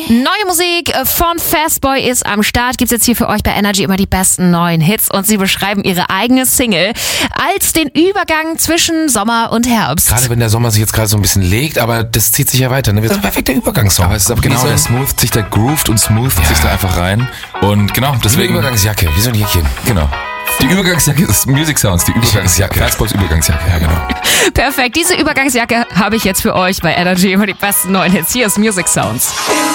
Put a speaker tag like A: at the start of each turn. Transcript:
A: Neue Musik von Fastboy ist am Start. Gibt's jetzt hier für euch bei Energy immer die besten neuen Hits und sie beschreiben ihre eigene Single als den Übergang zwischen Sommer und Herbst.
B: Gerade wenn der Sommer sich jetzt gerade so ein bisschen legt, aber das zieht sich ja weiter. Ne? Wird so ein perfekter Übergangssong.
C: Aber es ist aber genau, der smooth sich, der groovt und smootht sich da einfach rein. Und genau, deswegen.
B: Die Übergangsjacke, wie so ein Jäckchen.
C: Genau. Die Übergangsjacke ist Music Sounds, die Übergangsjacke. Fastboys Übergangsjacke, ja genau.
A: Perfekt, diese Übergangsjacke habe ich jetzt für euch bei Energy immer die besten neuen Hits. Hier ist Music Sounds.